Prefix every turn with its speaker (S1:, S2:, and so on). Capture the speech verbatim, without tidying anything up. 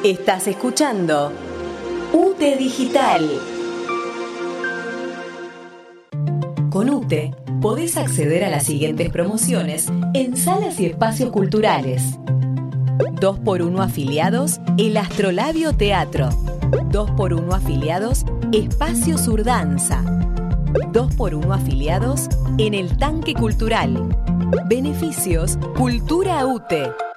S1: Estás escuchando UTE Digital. Con UTE podés acceder a las siguientes promociones en salas y espacios culturales. dos por uno afiliados, el Astrolabio Teatro. dos por uno afiliados, Espacio Surdanza. dos por uno afiliados en el Tanque Cultural. Beneficios Cultura UTE.